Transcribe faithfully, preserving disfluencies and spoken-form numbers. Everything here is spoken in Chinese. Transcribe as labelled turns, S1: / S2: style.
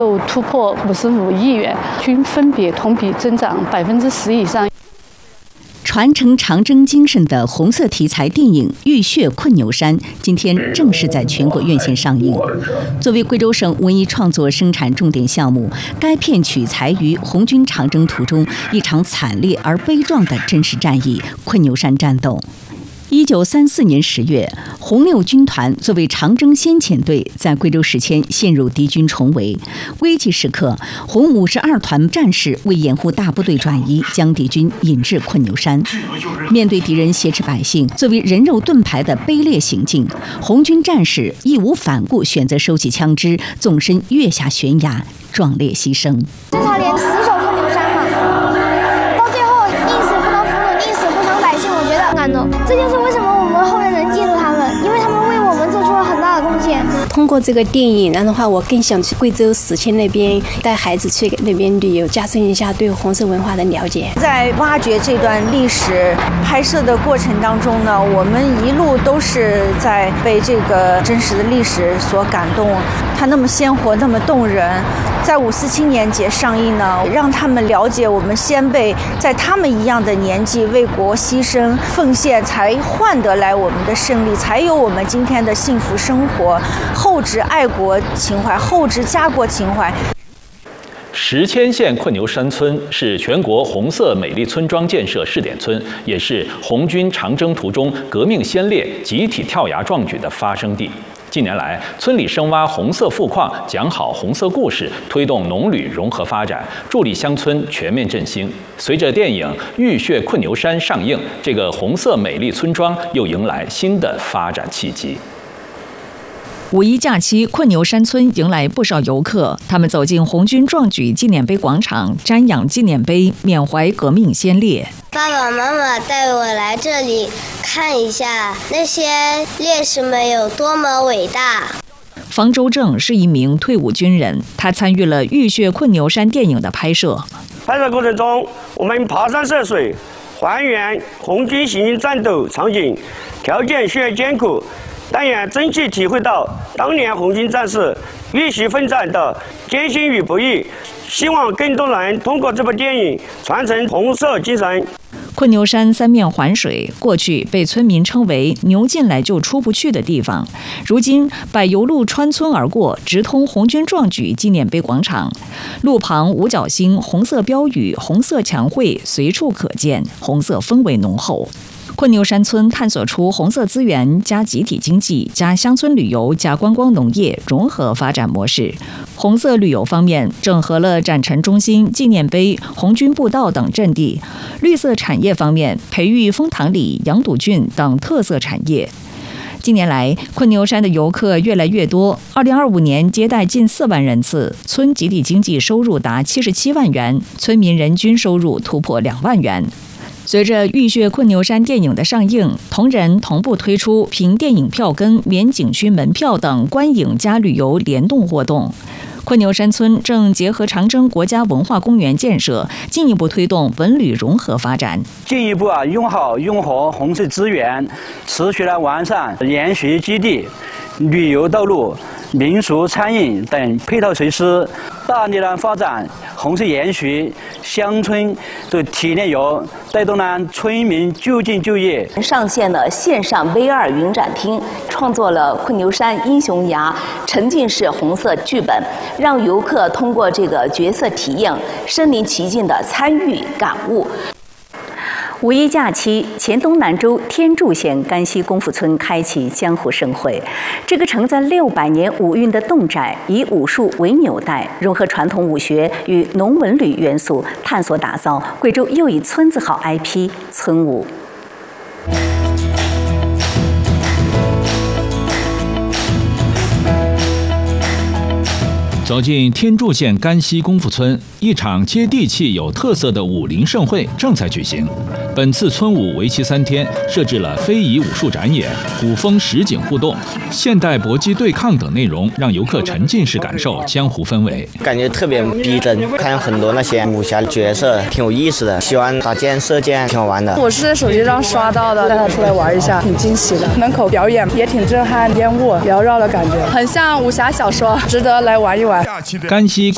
S1: 又突破五十五亿元，均分别同比增长百分之十以上。
S2: 传承长征精神的红色题材电影《浴血困牛山》今天正式在全国院线上映。作为贵州省文艺创作生产重点项目，该片取材于红军长征途中一场惨烈而悲壮的真实战役——困牛山战斗。一九三四年十月，红六军团作为长征先遣队，在贵州史前陷入敌军重围。危急时刻，红五十二团战士为掩护大部队转移，将敌军引至困牛山。面对敌人挟持百姓，作为人肉盾牌的卑劣行径，红军战士义无反顾，选择收起枪支，纵身跃下悬崖，壮烈牺牲。
S3: 侦察连死守困牛山嘛，到最后宁死不能俘虏，宁死不偿百姓，我觉得很感动。这就是为什么我们后面能记住他们，因为他们为我们做出了很大的贡献。
S4: 通过这个电影，然后的话，我更想去贵州史前那边带孩子去那边旅游，加深一下对红色文化的了解。
S5: 在挖掘这段历史拍摄的过程当中呢，我们一路都是在被这个真实的历史所感动，它那么鲜活，那么动人。在五四青年节上映呢，让他们了解我们先辈在他们一样的年纪为国牺牲奉献，才换得来我们的胜利，才有我们今天的幸福生活。厚植爱国情怀，厚植家国情怀。
S6: 石阡县困牛山村是全国红色美丽村庄建设试点村，也是红军长征途中革命先烈集体跳崖壮举的发生地。近年来，村里深挖红色富矿，讲好红色故事，推动农旅融合发展，助力乡村全面振兴。随着电影《浴血困牛山》上映，这个红色美丽村庄又迎来新的发展契机。
S7: 五一假期，困牛山村迎来不少游客，他们走进红军壮举纪念碑广场，瞻仰纪念碑，缅怀革命先烈。
S8: 爸爸妈妈带我来这里看一下那些烈士们有多么伟大。
S7: 方周正是一名退伍军人，他参与了《浴血困牛山》电影的拍摄。
S9: 拍摄过程中，我们爬山涉水，还原红军行军战斗场景，条件虽然艰苦，但也真切体会到当年红军战士浴血奋战的艰辛与不易。希望更多人通过这部电影传承红色精神。
S7: 困牛山三面环水，过去被村民称为牛进来就出不去的地方，如今柏油路穿村而过，直通红军壮举纪念碑广场。路旁五角星、红色标语、红色墙绘随处可见，红色氛围浓厚。困牛山村探索出红色资源加集体经济加乡村旅游加观光农业融合发展模式。红色旅游方面，整合了展陈中心、纪念碑、红军步道等阵地；绿色产业方面，培育枫糖李、羊肚菌等特色产业。近年来，困牛山的游客越来越多。二零二五年接待近四万人次，村集体经济收入达七十七万元，村民人均收入突破两万元。随着《浴血困牛山》电影的上映，同仁同步推出凭电影票根免景区门票等观影加旅游联动活动。困牛山村正结合长征国家文化公园建设，进一步推动文旅融合发展，
S10: 进一步啊用好用合红色资源，持续的完善研学基地、旅游道路、民俗餐饮等配套设施，大力的发展红色研学、乡村的体验游，带动了村民就近就业。
S11: 上线了线上 V 二 云展厅，创作了困牛山英雄崖沉浸式红色剧本，让游客通过这个角色体验，身临其境的参与感悟。
S2: 五一假期，黔东南州天柱县甘溪功夫村开启江湖盛会。这个承载六百年武韵的侗寨，以武术为纽带，融合传统武学与农文旅元素，探索打造贵州又一村字号 I P 村武。
S6: 走进天柱县甘溪功夫村，一场接地气、有特色的武林盛会正在举行。本次村武为期三天，设置了非遗武术展演、古风实景互动、现代搏击对抗等内容，让游客沉浸式感受江湖氛围，
S12: 感觉特别逼真。看很多那些武侠角色，挺有意思的。喜欢打剑、射箭，挺好玩的。
S13: 我是在手机上刷到的，带他出来玩一下，挺惊喜的。门口表演也挺震撼，烟雾缭绕的感觉，很像武侠小说，值得来玩一玩。
S6: 甘溪